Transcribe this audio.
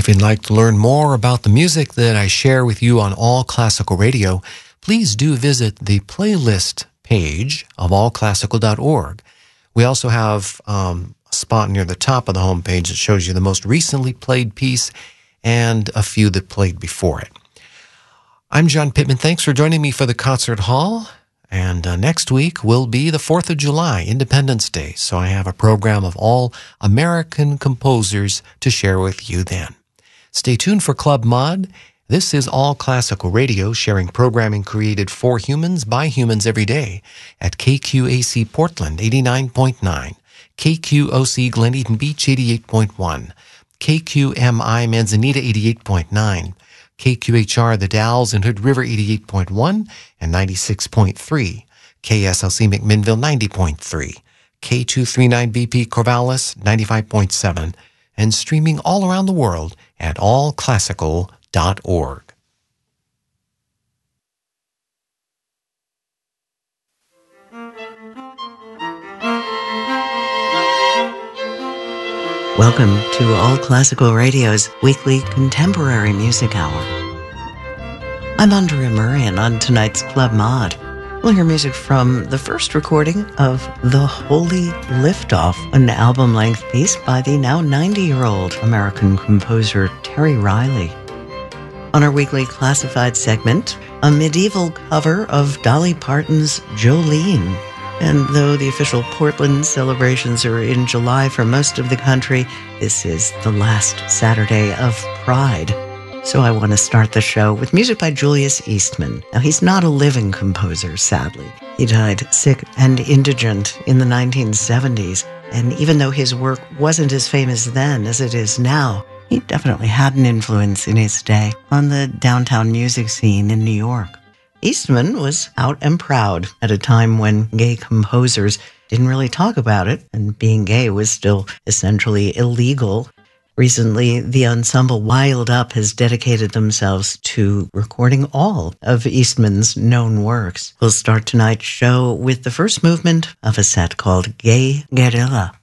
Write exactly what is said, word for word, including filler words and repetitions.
If you'd like to learn more about the music that I share with you on All Classical Radio, please do visit the playlist page of all classical dot org. We also have um, a spot near the top of the homepage that shows you the most recently played piece and a few that played before it. I'm John Pittman. Thanks for joining me for the Concert Hall. And uh, next week will be the fourth of July, Independence Day. So I have a program of all American composers to share with you then. Stay tuned for Club Mod. This is All Classical Radio, sharing programming created for humans by humans every day at K Q A C Portland eighty-nine point nine, K Q O C Glen Eden Beach eighty-eight point one, K Q M I Manzanita eighty-eight point nine, K Q H R The Dalles and Hood River eighty-eight point one and ninety-six point three, K S L C McMinnville ninety point three, K two thirty-nine B P Corvallis ninety-five point seven, and streaming all around the world at all classical dot org. Welcome to All Classical Radio's weekly contemporary music hour. I'm Andrea Murray, and on tonight's Club Mod, we'll hear music from the first recording of The Holy Liftoff, an album-length piece by the now ninety-year-old American composer Terry Riley. On our weekly classified segment, a medieval cover of Dolly Parton's Jolene. And though the official Portland celebrations are in July for most of the country, this is the last Saturday of Pride. So I want to start the show with music by Julius Eastman. Now, he's not a living composer, sadly. He died sick and indigent in the nineteen seventies, and even though his work wasn't as famous then as it is now, he definitely had an influence in his day on the downtown music scene in New York. Eastman was out and proud at a time when gay composers didn't really talk about it, and being gay was still essentially illegal. Recently, the ensemble Wild Up has dedicated themselves to recording all of Eastman's known works. We'll start tonight's show with the first movement of a set called Gay Guerrilla.